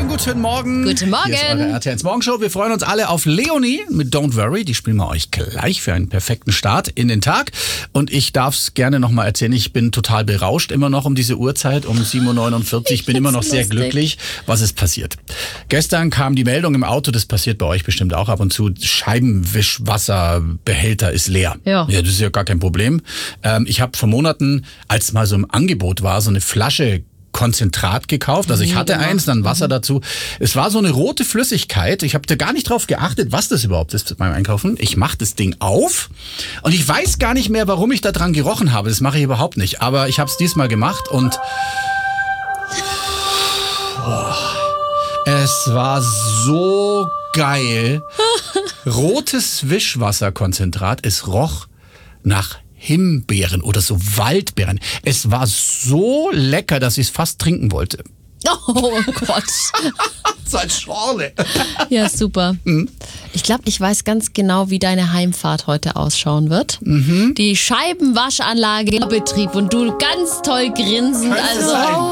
guten Morgen. Guten Morgen. Hier ist eure RTL Morgenshow. Wir freuen uns alle auf Leonie mit Don't Worry. Die spielen wir euch gleich für einen perfekten Start in den Tag. Und ich darf es gerne nochmal erzählen. Ich bin total berauscht immer noch um diese Uhrzeit, um 7.49 Uhr. Ich bin immer noch sehr glücklich. Was ist passiert? Gestern kam die Meldung im Auto, das passiert bei euch bestimmt auch ab und zu, Scheibenwischwasserbehälter ist leer. Ja. Das ist ja gar kein Problem. Ich habe vor Monaten, als mal so im Angebot war, so eine Flasche Konzentrat gekauft. Also ich hatte eins, dann Wasser dazu. Es war so eine rote Flüssigkeit. Ich habe da gar nicht drauf geachtet, was das überhaupt ist beim Einkaufen. Ich mache das Ding auf und ich weiß gar nicht mehr, warum ich da dran gerochen habe. Das mache ich überhaupt nicht. Aber ich habe es diesmal gemacht und es war so geil. Rotes Wischwasserkonzentrat. Es roch nach Himbeeren oder so Waldbeeren. Es war so lecker, dass ich es fast trinken wollte. Oh Gott. So als Schorle. Ja, super. Ich glaube, ich weiß ganz genau, wie deine Heimfahrt heute ausschauen wird. Die Scheibenwaschanlage in Betrieb und du ganz toll grinsend. Könnte Also sein.